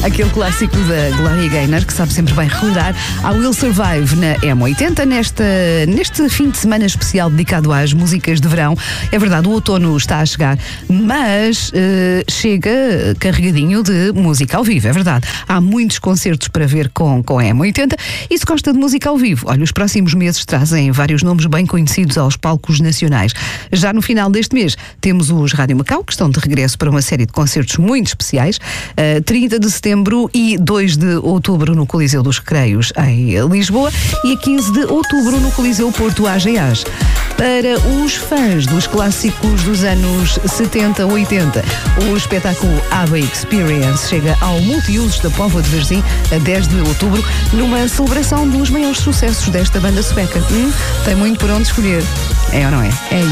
Aquele clássico da Gloria Gaynor, que sabe sempre bem recordar. A Will Survive na M80, neste fim de semana especial dedicado às músicas de verão. É verdade, o outono está a chegar, mas chega carregadinho de música ao vivo, é verdade. Há muitos concertos para ver com a M80 e se gosta de música ao vivo, olha, os próximos meses trazem vários nomes bem conhecidos aos palcos nacionais. Já no final deste mês temos os Rádio Macau, que estão de regresso para uma série de concertos muito especiais, 30 de setembro e 2 de outubro no Coliseu dos Recreios em Lisboa e a 15 de outubro no Coliseu Porto AGAs. Para os fãs dos clássicos dos anos 70, 80, o espetáculo ABBA Experience chega ao Multiusos da Póvoa de Varzim a 10 de outubro, numa celebração dos maiores sucessos desta banda sueca. Tem muito por onde escolher. É ou não é? É